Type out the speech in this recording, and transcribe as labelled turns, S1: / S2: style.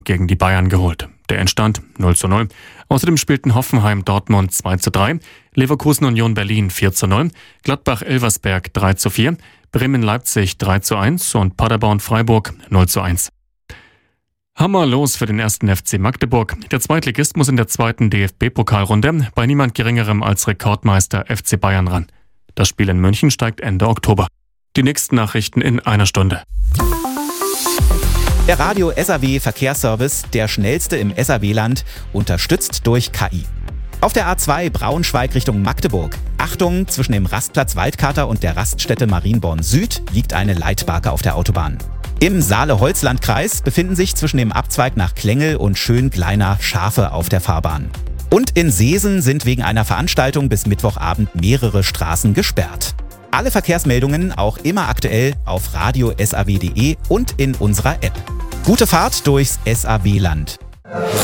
S1: gegen die Bayern geholt. Der Endstand 0:0. Außerdem spielten Hoffenheim Dortmund 2:3, Leverkusen Union Berlin 4:0, Gladbach Elversberg 3:4, Bremen Leipzig 3:1 und Paderborn Freiburg 0:1. Hammer los für den 1. FC Magdeburg. Der Zweitligist muss in der zweiten DFB-Pokalrunde bei niemand Geringerem als Rekordmeister FC Bayern ran. Das Spiel in München steigt Ende Oktober. Die nächsten Nachrichten in einer Stunde.
S2: Der Radio SAW Verkehrsservice, der schnellste im SAW-Land, unterstützt durch KI. Auf der A2 Braunschweig Richtung Magdeburg. Achtung, zwischen dem Rastplatz Waldkater und der Raststätte Marienborn Süd liegt eine Leitbarke auf der Autobahn. Im Saale-Holzland-Kreis befinden sich zwischen dem Abzweig nach Klengel und Schöngleiner Schafe auf der Fahrbahn. Und in Seesen sind wegen einer Veranstaltung bis Mittwochabend mehrere Straßen gesperrt. Alle Verkehrsmeldungen auch immer aktuell auf radio-saw.de und in unserer App. Gute Fahrt durchs SAW-Land.